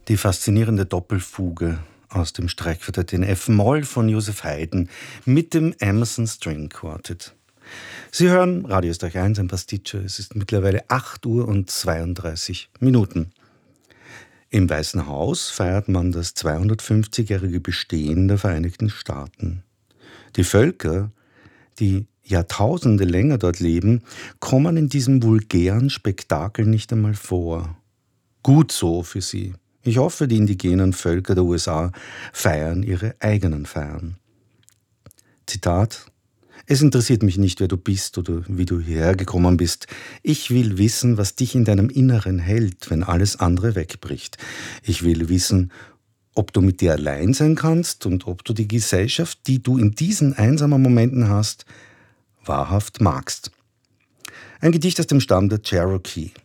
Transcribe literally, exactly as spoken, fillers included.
Die faszinierende Doppelfuge aus dem Streichquartett in F-Moll von Joseph Haydn mit dem Emerson String Quartet. Sie hören Radio Österreich eins, ein Pasticcio. Es ist mittlerweile acht Uhr und zweiunddreißig Minuten. Im Weißen Haus feiert man das zweihundertfünfzigjährige Bestehen der Vereinigten Staaten. Die Völker, die Jahrtausende länger dort leben, kommen in diesem vulgären Spektakel nicht einmal vor. Gut so für sie. Ich hoffe, die indigenen Völker der U S A feiern ihre eigenen Feiern. Zitat: Es interessiert mich nicht, wer du bist oder wie du hierher gekommen bist. Ich will wissen, was dich in deinem Inneren hält, wenn alles andere wegbricht. Ich will wissen, ob du mit dir allein sein kannst und ob du die Gesellschaft, die du in diesen einsamen Momenten hast, wahrhaft magst. Ein Gedicht aus dem Stamm der Cherokee.